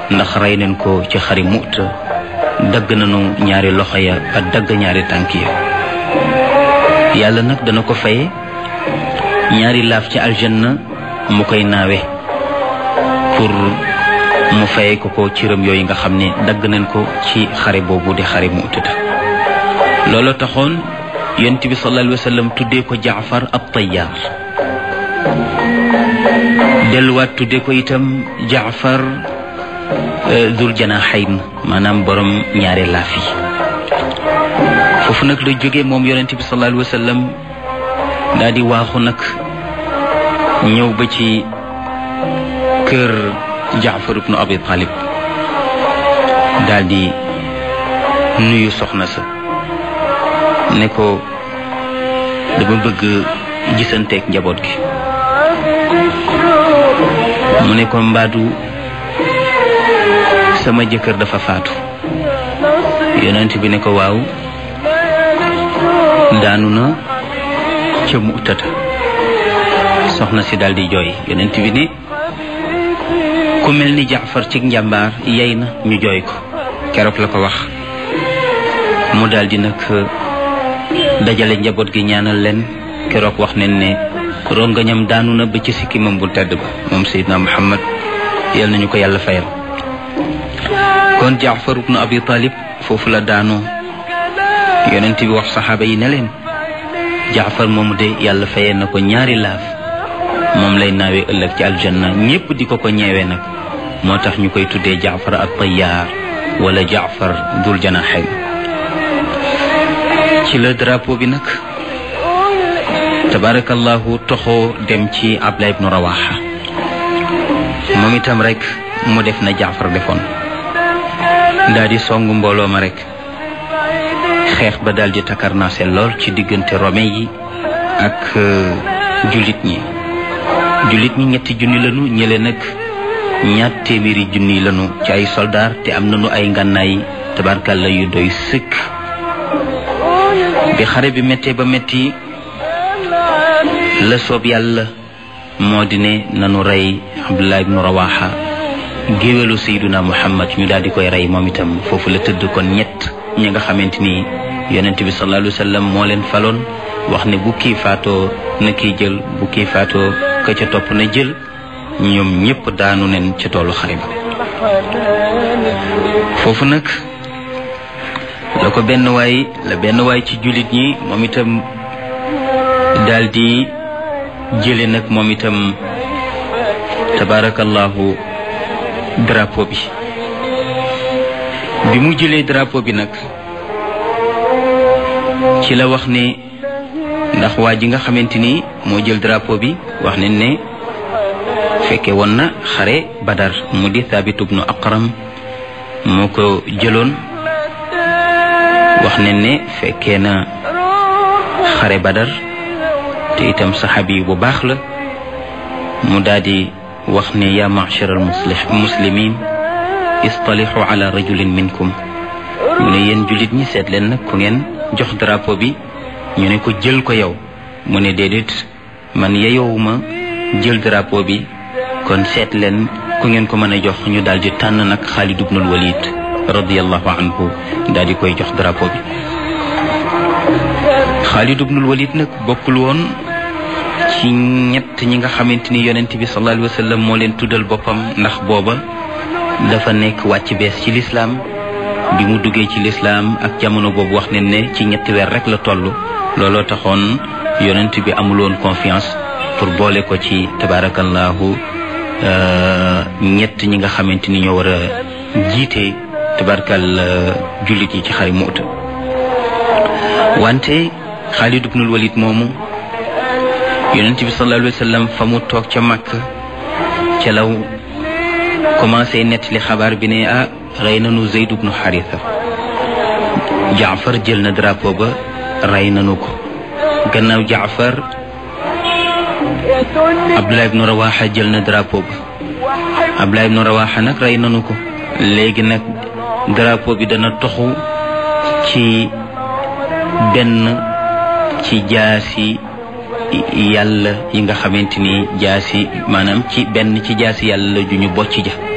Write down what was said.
ndax rey nañ ko ci xari Mu'ta dagg nañu ñaari loxo ya ba dagg ñaari tànk ya yàlla nag dana ko faye ñaari laaf ci aljanna mu koy naawe pour mu faye ko ciram yooyu nga xam ne dagg nañ ko ci xare boobu di xare Mu'ta loolu taxoon yonent bi sallallahu alayhi wa sallam tuddee ko Jaafar at-Tayyaar delluwaat tuddee ko itam Jaafar Dul Janaahayn maanaam borom ñaari laaf yi foofu nag la jógee moom yonent bi sallallahu alayhi wa sallam daal di waaxu nag ñëw ba ci kër Jaafar ibnu Abi Talib daal di nuyu soxna sa ne ko dama bëgg gisanteeg njaboot gi mu ne ko mbaadu sama jëkkër dafa faatu yonent bi ne ko waaw daanu na ca Mu'tata soxna si daal di jooy yonent bi ne ku mel ni Jaafar ci njàmbaar yey na ñu jooy ko keroog la ko wax mu daal di nag dajale njaboot gi ñaanal leen keroog wax nañ ne rongañam daanu na ba ci sikkimam bu tedd ba moom Seydina Muhammad yal nañu ko yàlla fayal kon Jaafar ibnu Abi Talib foofu la daanoo yonent bi wax saxaaba yi ne leen Jaafar moomu de yàlla fayee na ko ñaari laaf moom lay naawee ëllëg ci aljanna ñépp di ko ñeewee nag moo tax ñu koy tuddee Jaafar at-Tayyaar wala Jaafar Dul Janaahayn ci la drapeau bi nag tabarakallahu toxoo dem ci Abdullah ibnu Rawaha moom itam rek mu def na Jaafar defoon daal di song mbooloo ma rek xeex ba daal di takarnaase lool ci diggante romain yi ak jullit ñi ñetti junni lañu ñële nag ñaar téeméeri junni lañu ci ay soldaar te am nañu ay ngànnaay tabarkalla yu doy sëkk bi xare bi méttee ba métti la soob yàlla moo di ne nanu rey Abdullah ibnu Rawaha géwélu Seydina Muhammad ñu daal di koy rey moom itam foofu la tëdd kon ñett ñi nga xamante ni yonent bi sallallahu alayhi wa sallam moo leen faloon wax ne bu kii faatoo na kii jël bu kii faatoo ka ca topp na jël ñoom ñëpp daanu nen ca toolu xare ba foofu nag la ko benn waay ci jullit ñi moom itam daal di jële nag moom itam tabarakallahu drapeau bi mu jëlee drapeau bi nag ci la wax ne ndax waa ji nga xamante ni moo jël drapeau bi wax nañ ne fekke woon na xare Badar mu di Thabit ibnu Aqram moo ko jëloon wax nañ ne fekkee na xare Badar te itam saxaabi bu baax la mu daal di wax ne yaa ma'shar al muslimin istalihu ala rajulin minkum mu ne yéen jullit ñi seet leen nag ku ngeen jox drapeau bi ñu ne ko jël ko yow mu ne déedéet man yeyowuma jël drapeau bi kon seet leen ku ngeen ko mën a jox ñu daal di tànn nag Xaalid ibnul Walid radiyallahu anhu daal di koy jox drapeau bi Xaalid ibnul Walid nag bokkul woon ci ñett ñi nga xamante ni yonent bi sallallahu alayhi wa sallam moo leen tuddal boppam ndax booba dafa nekk wàcc bees ci lislaam bi mu duggee ci lislaam ak jamono boobu wax nañ ne ci ñetti weer rek la toll looloo taxoon yonent bi amuloon confiance pour boole ko ci tabarakallahu ñett ñi nga xamante ni ñoo war a jiite tabarakal jullit yi ci xare Mu'ta wante Xaalid ibnul Walid moomu yonent bi sallallahu alayhi wa sallam fa mu toog ca Makka ca law commencé nettali xabaar bi ne rey nanu Zayd ibnu Haritha Jaafar jël na drapeau ba rey nanu ko gannaaw Jaafar Abdullah ibnu Rawaha jël na drapeau ba Abdullah ibnu Rawaha nag rey nanu ko léegi nag drapeau bi dana toxu ci benn ci jaasi yàlla yi nga xamante ni jaasi maanaam ci benn ci jaasi yàlla ju ñu bocc ja